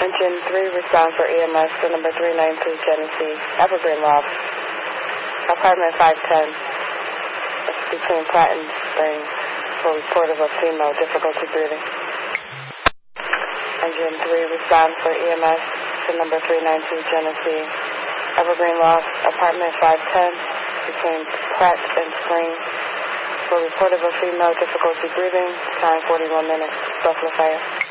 Engine 3, respond for EMS to number 392 Genesee, Evergreen Loft, apartment 510. It's between Pratt and Spring for report of a female, difficulty breathing. Engine 3, respond for EMS to number 392 Genesee, Evergreen Loft, apartment 510, between Pratt and Spring for report of a female, difficulty breathing, time 41 minutes, Buffalo Fire.